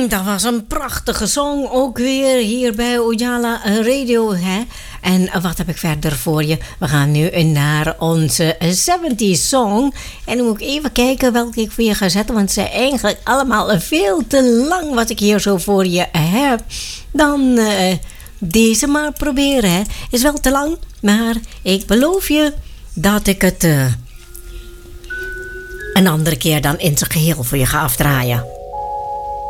Dat was een prachtige song, ook weer hier bij Ujala Radio, hè? En wat heb ik verder voor je? We gaan nu naar onze 70s song. En dan moet ik even kijken welke ik voor je ga zetten, want ze zijn eigenlijk allemaal veel te lang wat ik hier zo voor je heb. Dan deze maar proberen, hè? Is wel te lang, maar ik beloof je dat ik het een andere keer dan in zijn geheel voor je ga afdraaien.